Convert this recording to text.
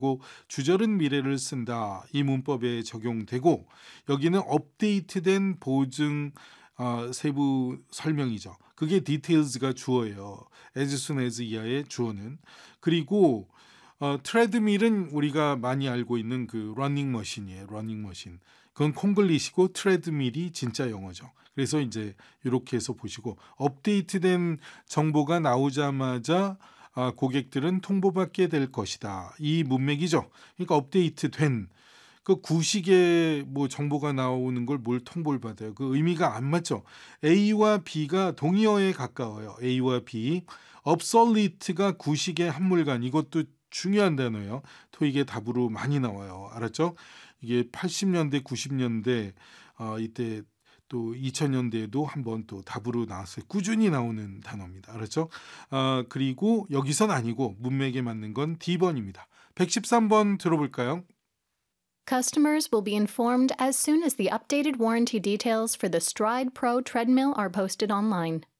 주절은 미래를 쓴다. 이 문법에 적용되고 여기는 업데이트된 보증 세부 설명이죠. 그게 details가 주어예요. as soon as 이하의 주어는. 그리고 트레드밀은 우리가 많이 알고 있는 그 러닝머신이에요. 러닝머신. 그건 콩글리시고 트레드밀이 진짜 영어죠. 그래서 이제 이렇게 해서 보시고 업데이트된 정보가 나오자마자 고객들은 통보받게 될 것이다. 이 문맥이죠. 그러니까 업데이트된 그 구식에 뭐 정보가 나오는 걸 뭘 통보를 받아요. 그 의미가 안 맞죠. A와 B가 동의어에 가까워요. A와 B. obsolete가 구식의 한물간 이것도 중요한 단어예요. 토익의 답으로 많이 나와요. 알았죠? 이게 80년대, 90년대 이때 또 2000년대에도 한번 또 답으로 나왔어요. 꾸준히 나오는 단어입니다. 알았죠? 그리고 여기선 아니고 문맥에 맞는 건 D번입니다. 113번 들어볼까요? Customers will be informed as soon as the updated warranty details for the Stride Pro treadmill are posted online.